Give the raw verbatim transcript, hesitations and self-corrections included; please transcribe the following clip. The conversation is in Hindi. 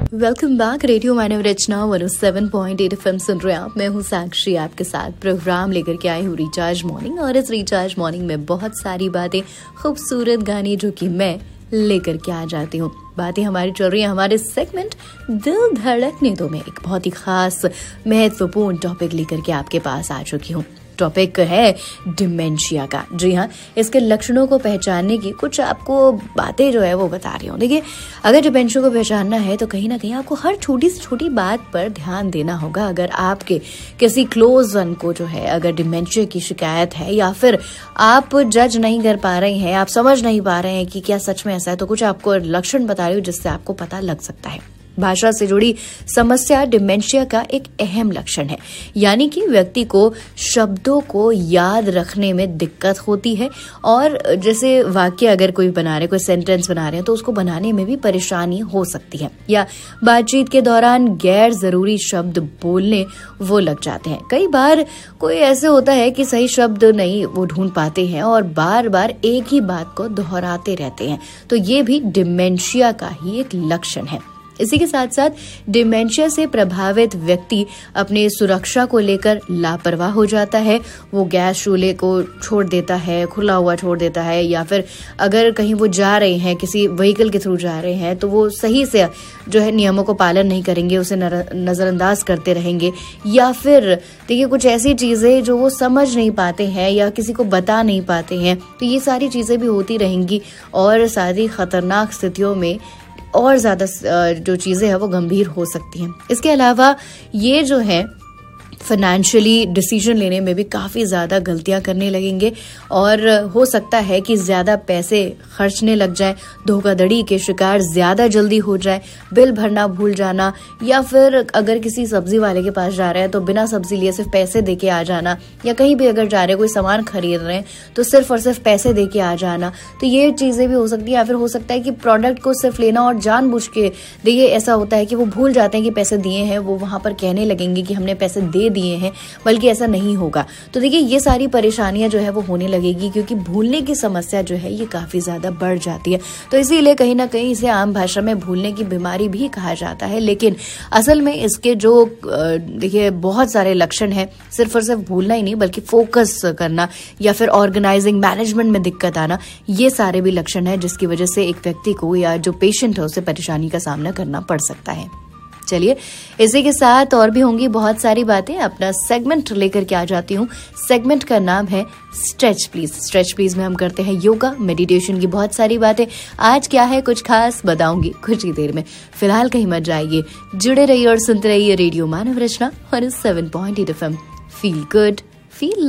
Welcome back. रेडियो मानव रचना one O seven point eight FM सुन रहे हैं आप। मैं हूँ साक्षी, आपके साथ प्रोग्राम लेकर के आई हूँ रिचार्ज मॉर्निंग। और इस रिचार्ज मॉर्निंग में बहुत सारी बातें, खूबसूरत गाने जो कि मैं लेकर के आ जाती हूँ। बातें हमारी चल रही है हमारे सेगमेंट दिल धड़कने दो में एक बहुत ही खास महत्वपूर्ण टॉपिक लेकर के आपके पास आ चुकी हूँ। टॉपिक है डिमेंशिया का। जी हाँ, इसके लक्षणों को पहचानने की कुछ आपको बातें जो है वो बता रही हूँ। देखिए, अगर डिमेंशिया को पहचानना है तो कहीं ना कहीं आपको हर छोटी से छोटी बात पर ध्यान देना होगा। अगर आपके किसी क्लोज वन को जो है अगर डिमेंशिया की शिकायत है, या फिर आप जज नहीं कर पा रहे हैं, आप समझ नहीं पा रहे हैं कि क्या सच में ऐसा है, तो कुछ आपको लक्षण बता रही हूँ जिससे आपको पता लग सकता है। भाषा से जुड़ी समस्या डिमेंशिया का एक अहम लक्षण है, यानी कि व्यक्ति को शब्दों को याद रखने में दिक्कत होती है। और जैसे वाक्य अगर कोई बना रहे, कोई सेंटेंस बना रहे हैं, तो उसको बनाने में भी परेशानी हो सकती है। या बातचीत के दौरान गैर जरूरी शब्द बोलने वो लग जाते हैं। कई बार कोई ऐसे होता है कि सही शब्द नहीं वो ढूंढ पाते हैं और बार बार एक ही बात को दोहराते रहते हैं, तो ये भी डिमेंशिया का ही एक लक्षण है। इसी के साथ साथ डिमेंशिया से प्रभावित व्यक्ति अपने सुरक्षा को लेकर लापरवाह हो जाता है। वो गैस चूल्हे को छोड़ देता है, खुला हुआ छोड़ देता है, या फिर अगर कहीं वो जा रहे हैं, किसी व्हीकल के थ्रू जा रहे हैं, तो वो सही से जो है नियमों को पालन नहीं करेंगे, उसे नजरअंदाज करते रहेंगे। या फिर देखिए, कुछ ऐसी चीजें जो वो समझ नहीं पाते हैं या किसी को बता नहीं पाते हैं, तो ये सारी चीजें भी होती रहेंगी और सारी खतरनाक स्थितियों में और ज्यादा जो चीजें हैं वो गंभीर हो सकती हैं। इसके अलावा ये जो है फाइनेंशियली डिसीजन लेने में भी काफ़ी ज़्यादा गलतियां करने लगेंगे और हो सकता है कि ज़्यादा पैसे खर्चने लग जाए, धोखाधड़ी के शिकार ज़्यादा जल्दी हो जाए, बिल भरना भूल जाना, या फिर अगर किसी सब्जी वाले के पास जा रहे हैं तो बिना सब्जी लिए सिर्फ पैसे दे के आ जाना, या कहीं भी अगर जा रहे हैं कोई सामान खरीद रहे हैं तो सिर्फ और सिर्फ पैसे दे के आ जाना, तो ये चीज़ें भी हो सकती है। या फिर हो सकता है कि प्रोडक्ट को सिर्फ लेना और जानबूझ के, देखिए ऐसा होता है कि वो भूल जाते हैं कि पैसे दिए हैं, वो वहाँ पर कहने लगेंगे कि हमने पैसे दे दिए हैं, बल्कि ऐसा नहीं होगा। तो देखिए, ये सारी परेशानियां जो है वो होने लगेगी, क्योंकि भूलने की समस्या जो है ये काफी ज्यादा बढ़ जाती है। तो इसीलिए कहीं ना कहीं इसे आम भाषा में भूलने की बीमारी भी कहा जाता है। लेकिन असल में इसके जो देखिए बहुत सारे लक्षण हैं, सिर्फ और सिर्फ भूलना ही नहीं बल्कि फोकस करना या फिर ऑर्गेनाइजिंग मैनेजमेंट में दिक्कत आना, ये सारे भी लक्षण है जिसकी वजह से एक व्यक्ति को या जो पेशेंट है उसे परेशानी का सामना करना पड़ सकता है। चलिए, इसी के साथ और भी होंगी बहुत सारी बातें। अपना सेगमेंट लेकर के आ जाती हूँ। सेगमेंट का नाम है स्ट्रेच प्लीज। स्ट्रेच प्लीज में हम करते हैं योगा, मेडिटेशन की बहुत सारी बातें। आज क्या है कुछ खास बताऊंगी कुछ ही देर में। फिलहाल कहीं मत जाइए, जुड़े रहिए और सुनते रहिए रेडियो मानव रचना और seven point eight F M. Feel good, feel